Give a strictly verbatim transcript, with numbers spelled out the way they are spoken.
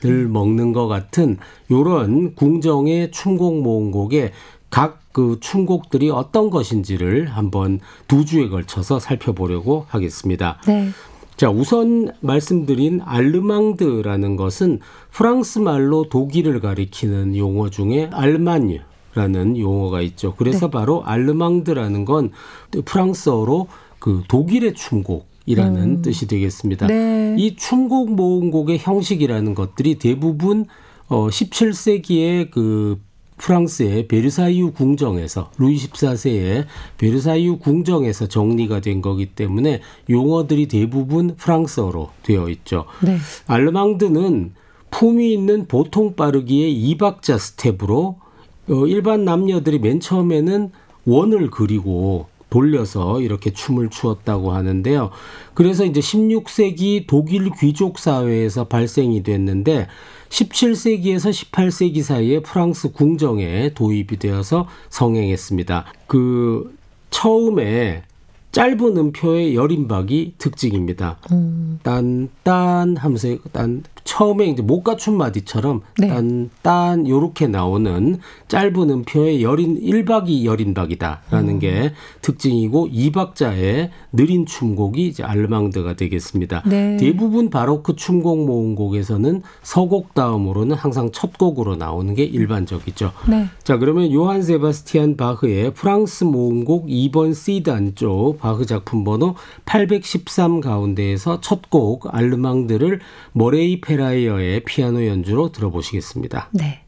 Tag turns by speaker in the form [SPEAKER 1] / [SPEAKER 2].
[SPEAKER 1] 먹는 것 같은 이런 궁정의 춤곡 모음곡의 각 그 춤곡들이 어떤 것인지를 한번 두 주에 걸쳐서 살펴보려고 하겠습니다.
[SPEAKER 2] 네.
[SPEAKER 1] 자, 우선 말씀드린 알르망드라는 것은 프랑스 말로 독일을 가리키는 용어 중에 알마뉴라는 용어가 있죠. 그래서 네. 바로 알르망드라는 건 프랑스어로 그 독일의 춤곡이라는 음. 뜻이 되겠습니다. 네. 이 춤곡 모음곡의 형식이라는 것들이 대부분 어, 십칠 세기에 그 프랑스의 베르사유 궁정에서 루이 십사 세의 베르사유 궁정에서 정리가 된 거기 때문에 용어들이 대부분 프랑스어로 되어 있죠. 네. 알르망드는 품위 있는 보통 빠르기의 이 박자 스텝으로 일반 남녀들이 맨 처음에는 원을 그리고 돌려서 이렇게 춤을 추었다고 하는데요. 그래서 이제 십육 세기 독일 귀족 사회에서 발생이 됐는데 십칠 세기에서 십팔 세기 사이에 프랑스 궁정에 도입이 되어서 성행했습니다. 그 처음에 짧은 음표의 열임박이 특징입니다. 음. 딴딴 하면서 딴 처음에 이제 목가춤 마디처럼 네. 딴딴 요렇게 나오는 짧은 음표의 열인 일 박이 열인박이다라는 음. 게 특징이고 이 박자의 느린 춤곡이 이제 알르망드가 되겠습니다. 네. 대부분 바로크 춤곡 모음곡에서는 서곡 다음으로는 항상 첫 곡으로 나오는 게 일반적이죠. 네. 자, 그러면 요한 세바스티안 바흐의 프랑스 모음곡 이 번 C 단조 바흐 작품 번호 팔백십삼 가운데에서 첫 곡 알르망드를 머레이 페라이어의 피아노 연주로 들어보시겠습니다.
[SPEAKER 2] 네.